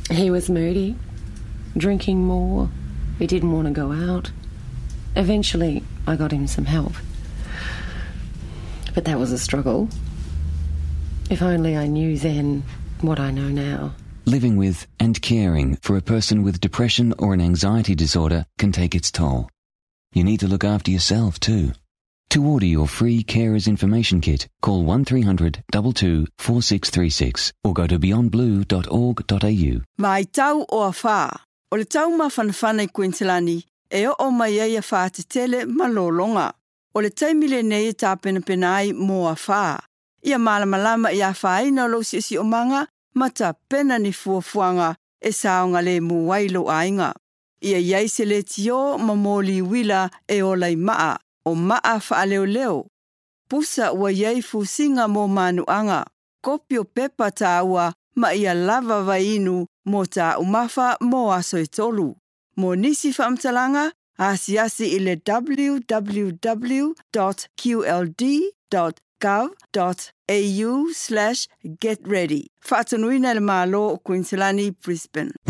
He was moody, drinking more. He didn't want to go out. Eventually, I got him some help. But that was a struggle. If only I knew then what I know now. Living with and caring for a person with depression or an anxiety disorder can take its toll. You need to look after yourself too. To order your free Carers Information Kit, call 1300 22 4636 or go to beyondblue.org.au. Mai tau o a whā. O le tau mawhanawhana I Queenslandi, e o mai ai a whā te tele malolonga. O le taimile nei e tāpena penai mō a whā. Ia malamalama I a whaina lo si o manga, mata pena ni fuafuanga e saonga le muwailo ainga. Ia iai se le tio mamoli wila e o lai maa, o maa wha leo leo. Pusa ua iai fusinga mō manuanga, kopio pepa tā ua ma ia lava vainu mō tā umafa mō aso e tolu. Mō nisi whaamtalanga, asiasi I le www.qld.gov.au/getready. Whaatanuina le malo o Queenslandi, Brisbane.